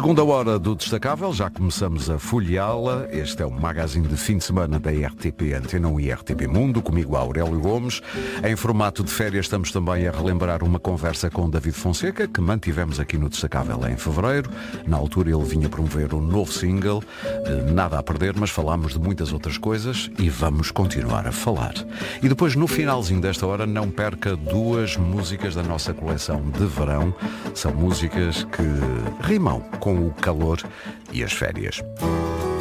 Segunda hora do Destacável, já começamos a folheá-la. Este é o magazine de fim de semana da RTP Antena 1 e RTP Mundo, comigo Aurélio Gomes. Em formato de férias estamos também a relembrar uma conversa com David Fonseca, que mantivemos aqui no Destacável em fevereiro. Na altura ele vinha promover um novo single, nada a perder, mas falámos de muitas outras coisas e vamos continuar a falar. E depois, no finalzinho desta hora, não perca duas músicas da nossa coleção de verão. São músicas que rimam com o calor e as férias.